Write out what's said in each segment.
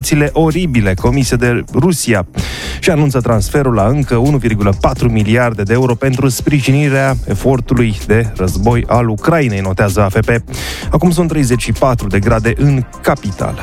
atrocitățile oribile comise de Rusia și anunță transferul la încă 1,4 miliarde de euro pentru sprijinirea efortului de război al Ucrainei, notează AFP. Acum sunt 34 de grade în capitală.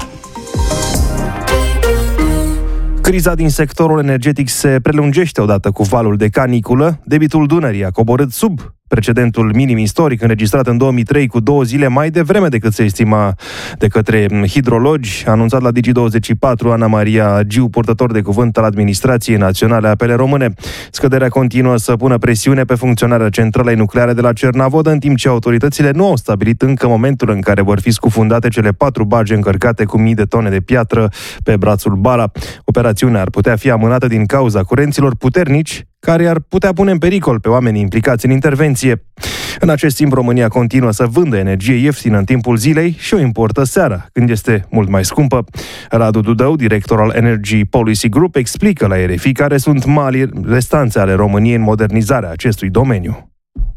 Criza din sectorul energetic se prelungește odată cu valul de caniculă. Debitul Dunării a coborât sub precedentul minim istoric înregistrat în 2003 cu 2 zile mai devreme decât se estima de către hidrologi. A anunțat la Digi24 Ana Maria Giu, purtător de cuvânt al Administrației Naționale a Apele Române. Scăderea continuă să pună presiune pe funcționarea centralei nucleare de la Cernavodă, în timp ce autoritățile nu au stabilit încă momentul în care vor fi scufundate cele 4 barge încărcate cu mii de tone de piatră pe brațul Bala. Operațiunea ar putea fi amânată din cauza curenților puternici care ar putea pune în pericol pe oamenii implicați în intervenție. În acest timp, România continuă să vândă energie ieftină în timpul zilei și o importă seara, când este mult mai scumpă. Radu Dudău, director al Energy Policy Group, explică la RFI care sunt mari restanțe ale României în modernizarea acestui domeniu.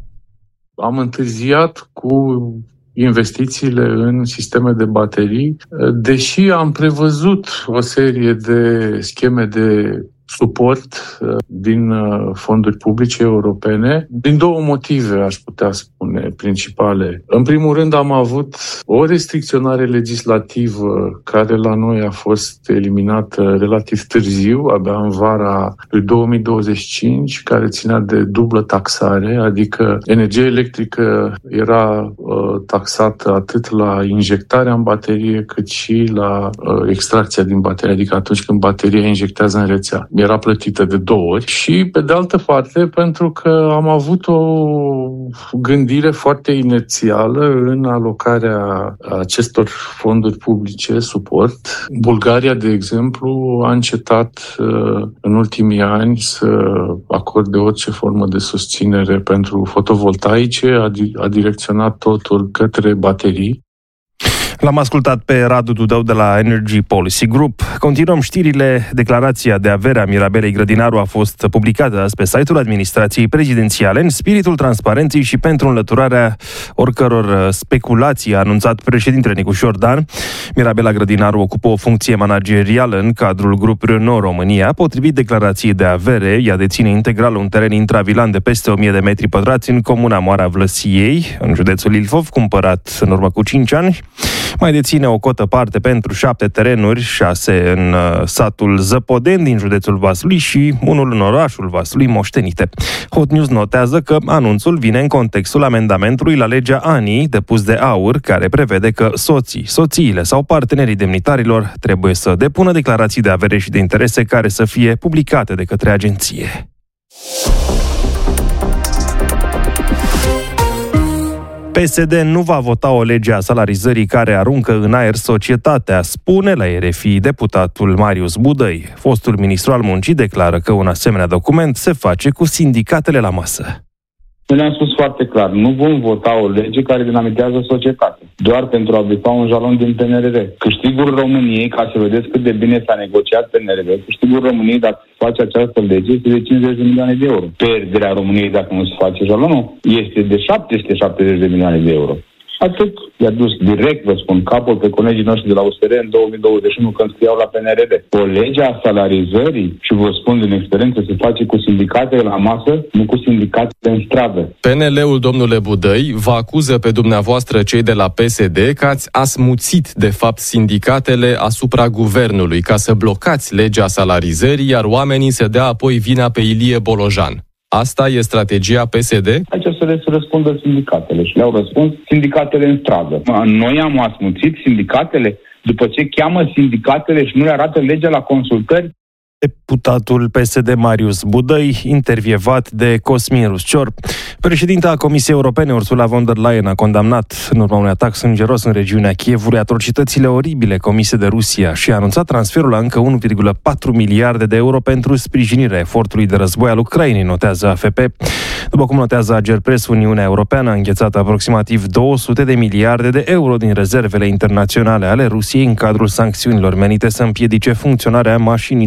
Am întârziat cu investițiile în sisteme de baterii, deși am prevăzut o serie de scheme de suport din fonduri publice europene, din 2 motive, aș putea spune, principale. În primul rând, am avut o restricționare legislativă care la noi a fost eliminată relativ târziu, abia în vara lui 2025, care ținea de dublă taxare, adică energia electrică era taxată atât la injectarea în baterie, cât și la extracția din baterie, adică atunci când bateria injectează în rețea. Era plătită de 2 ori și, pe de altă parte, pentru că am avut o gândire foarte inerțială în alocarea acestor fonduri publice, suport. Bulgaria, de exemplu, a încetat în ultimii ani să acorde orice formă de susținere pentru fotovoltaice, a direcționat totul către baterii. L-am ascultat pe Radu Dudău de la Energy Policy Group. Continuăm știrile. Declarația de avere a Mirabelei Grădinaru a fost publicată azi pe site-ul administrației prezidențiale în spiritul transparenței și pentru înlăturarea oricăror speculații, a anunțat președintele Nicușor Dan. Mirabela Grădinaru ocupă o funcție managerială în cadrul grupului Renault România. Potrivit declarației de avere, ea deține integral un teren intravilan de peste 1000 de metri pătrați în comuna Moara Vlăsiei, în județul Ilfov, cumpărat în urmă cu 5 ani. Mai deține o cotă parte pentru 7 terenuri, 6 în satul Zăpodeni din județul Vaslui și unul în orașul Vaslui, moștenite. Hot News notează că anunțul vine în contextul amendamentului la legea ANI, depus de AUR, care prevede că soții, soțiile sau partenerii demnitarilor trebuie să depună declarații de avere și de interese care să fie publicate de către agenție. PSD nu va vota o lege a salarizării care aruncă în aer societatea, spune la RFI deputatul Marius Budăi. Fostul ministru al muncii declară că un asemenea document se face cu sindicatele la masă. Noi le-am spus foarte clar, nu vom vota o lege care dinamitează societatea, doar pentru a bifa un jalon din PNRR. Câștigul României, ca să vedeți cât de bine s-a negociat PNRR, câștigul României dacă se face această lege este de 50 de milioane de euro. Pierderea României dacă nu se face jalonul este de 770 de milioane de euro. Atât i-a dus direct, vă spun, capul pe colegii noștri de la USR în 2021 când scriau la PNRR. O lege a salarizării, și vă spun din experiență, se face cu sindicatele la masă, nu cu sindicatele în stradă. PNL-ul, domnule Budăi, vă acuză pe dumneavoastră, cei de la PSD, că ați asmuțit, de fapt, sindicatele asupra guvernului ca să blocați legea salarizării, iar oamenii să dea apoi vina pe Ilie Bolojan. Asta e strategia PSD? Aici să le răspundă sindicatele și le-au răspuns sindicatele în stradă. Noi am asmuțit sindicatele după ce cheamă sindicatele și nu le arată legea la consultări. Deputatul PSD Marius Budăi, intervievat de Cosmin Ruscior. Președinta Comisiei Europene, Ursula von der Leyen, a condamnat în urma unui atac sângeros în regiunea Kievului atrocitățile oribile comise de Rusia și a anunțat transferul la încă 1,4 miliarde de euro pentru sprijinirea efortului de război al Ucrainei, notează AFP. După cum notează Agerpres, Uniunea Europeană a înghețat aproximativ 200 de miliarde de euro din rezervele internaționale ale Rusiei în cadrul sancțiunilor menite să împiedice funcționarea mașinii de război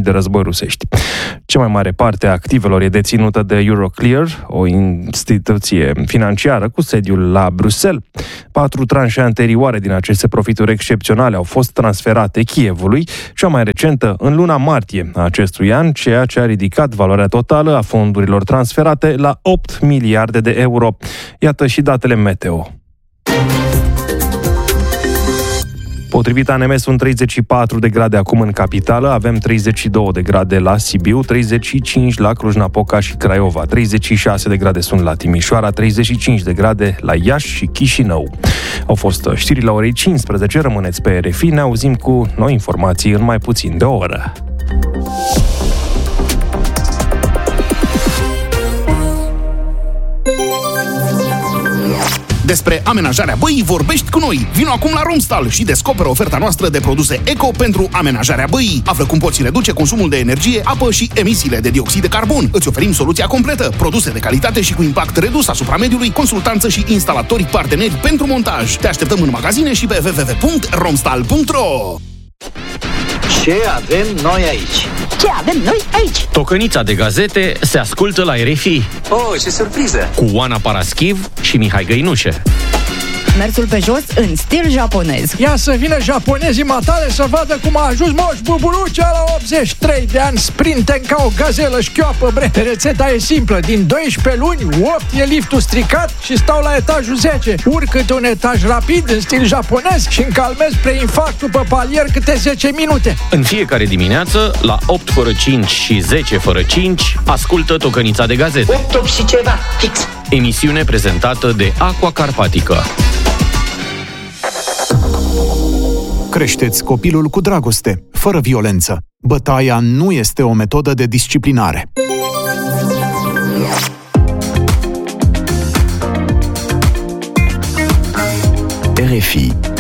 rusești. Cea mai mare parte a activelor e deținută de Euroclear, o instituție financiară cu sediul la Bruxelles. 4 tranșe anterioare din aceste profituri excepționale au fost transferate Kievului, cea mai recentă în luna martie a acestui an, ceea ce a ridicat valoarea totală a fondurilor transferate la 8 miliarde de euro. Iată și datele meteo. Potrivit ANM sunt 34 de grade acum în capitală, avem 32 de grade la Sibiu, 35 la Cluj-Napoca și Craiova, 36 de grade sunt la Timișoara, 35 de grade la Iași și Chișinău. Au fost știrile la orei 15, rămâneți pe RFI, ne auzim cu noi informații în mai puțin de o oră. Despre amenajarea băii vorbești cu noi. Vino acum la Romstal și descoperă oferta noastră de produse eco pentru amenajarea băii. Află cum poți reduce consumul de energie, apă și emisiile de dioxid de carbon. Îți oferim soluția completă, produse de calitate și cu impact redus asupra mediului, consultanță și instalatori parteneri pentru montaj. Te așteptăm în magazine și pe www.romstal.ro. Ce avem noi aici? Ce avem noi aici? Tocănița de gazete se ascultă la RFI. Oh, ce surpriză! Cu Oana Paraschiv și Mihai Găinușe. Mersul pe jos în stil japonez. Ia să vină japonezii matale să vadă cum a ajuns Moș Buburucea la 83 de ani, sprinten ca o gazelă șchioapă, bre. Rețeta e simplă, din 12 luni, 8 e liftul stricat și stau la etajul 10. Urc câte un etaj rapid în stil japonez și încalmez preinfarctul pe palier câte 10 minute. În fiecare dimineață, la 8 fără 5 și 10 fără 5, ascultă Tocănița de gazete. 8 și ceva, fix. Emisiune prezentată de Aqua Carpatică. Creșteți copilul cu dragoste, fără violență. Bătaia nu este o metodă de disciplinare. RFI